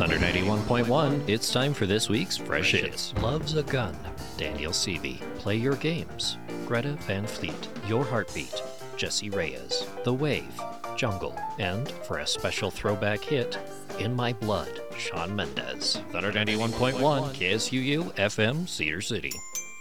Thunder 91.1, it's time for this week's Fresh Hits. Loves a Gun, Daniel Seavey. Play Your Games, Greta Van Fleet. Your Heartbeat, Jesse Reyes. The Wave, Jungle. And for a special throwback hit, In My Blood, Shawn Mendes. Thunder 91.1, KSUU, FM, Cedar City.